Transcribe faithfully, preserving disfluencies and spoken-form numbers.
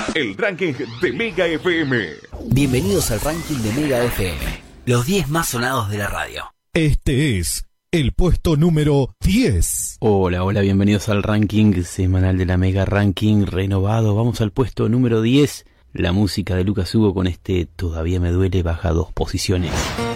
El ranking de Mega F M. Bienvenidos al ranking de Mega F M, los diez más sonados de la radio. Este es el puesto número diez. Hola, hola, bienvenidos al ranking semanal de la Mega, ranking renovado. Vamos al puesto número diez. La música de Lucas Hugo con este Todavía me duele baja dos posiciones.